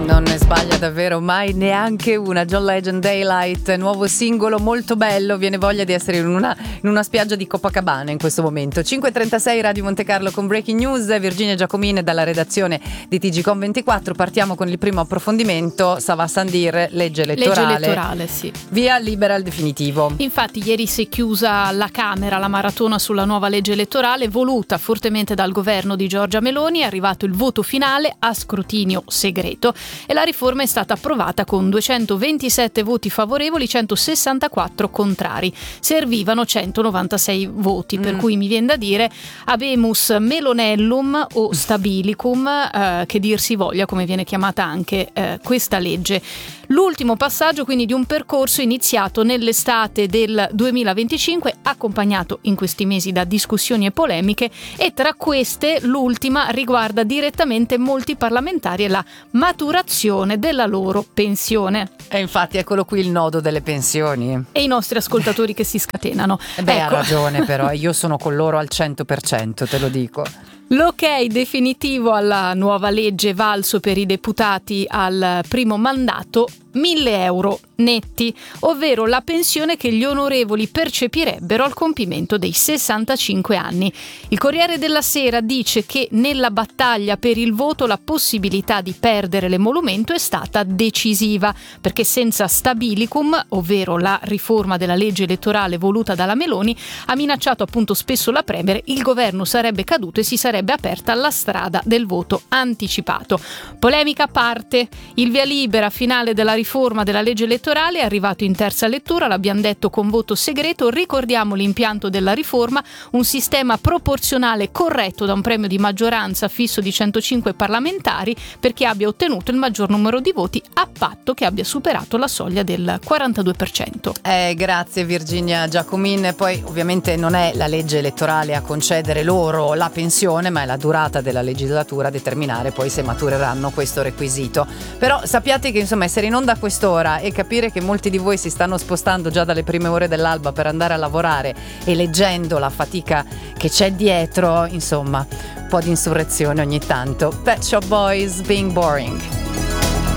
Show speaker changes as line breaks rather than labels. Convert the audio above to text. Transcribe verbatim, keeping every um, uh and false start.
Non ne sbaglia davvero mai neanche una. John Legend, Daylight, nuovo singolo molto bello, viene voglia di essere in una, in una spiaggia di Copacabana in questo momento. cinque e trentasei Radio Monte Carlo con Breaking News, Virginia Giacomini dalla redazione di T G Com ventiquattro. Partiamo con il primo approfondimento. Sava Sandir, legge elettorale.
Legge elettorale, sì.
Via libera al definitivo.
Infatti ieri si è chiusa alla Camera la maratona sulla nuova legge elettorale voluta fortemente dal governo di Giorgia Meloni. È arrivato il voto finale a scrutinio segreto e la riforma è stata approvata con duecentoventisette voti favorevoli, centosessantaquattro contrari. Servivano centonovantasei voti, mm. per cui mi viene da dire habemus melonellum o stabilicum, eh, che dir si voglia, come viene chiamata anche eh, questa legge. L'ultimo passaggio quindi di un percorso iniziato nell'estate del duemilaventicinque, accompagnato in questi mesi da discussioni e polemiche, e tra queste l'ultima riguarda direttamente molti parlamentari e la maturazione della loro pensione.
E infatti eccolo qui il nodo delle pensioni.
E i nostri ascoltatori che si scatenano.
Beh,
ecco.
Ha ragione però, io sono con loro al cento per cento, te lo dico.
L'ok definitivo alla nuova legge valso per i deputati al primo mandato, mille euro netti, ovvero la pensione che gli onorevoli percepirebbero al compimento dei sessantacinque anni. Il Corriere della Sera dice che nella battaglia per il voto la possibilità di perdere l'emolumento è stata decisiva, perché senza stabilicum, ovvero la riforma della legge elettorale voluta dalla Meloni, ha minacciato appunto spesso la Premier, il governo sarebbe caduto e si sarebbe aperta la strada del voto anticipato. Polemica a parte, il via libera finale della riforma della legge elettorale è arrivato in terza lettura, l'abbiamo detto, con voto segreto. Ricordiamo l'impianto della riforma: un sistema proporzionale corretto da un premio di maggioranza fisso di centocinque parlamentari per chi abbia ottenuto il maggior numero di voti, a patto che abbia superato la soglia del quarantadue per cento.
Eh, grazie Virginia Giacomin. Poi ovviamente non è la legge elettorale a concedere loro la pensione, ma è la durata della legislatura a determinare poi se matureranno questo requisito. Però sappiate che insomma essere in onda a quest'ora e capire che molti di voi si stanno spostando già dalle prime ore dell'alba per andare a lavorare e leggendo la fatica che c'è dietro, insomma, un po' di insurrezione ogni tanto. Pet Shop Boys, Being Boring.